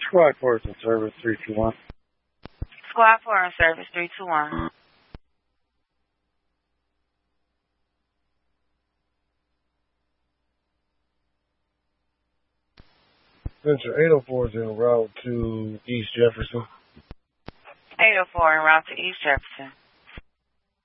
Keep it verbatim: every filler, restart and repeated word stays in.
Squad four is in service, three two one. Squad four in service, three two one. Central eight oh four is en route to East Jefferson. eight oh four en route to East Jefferson.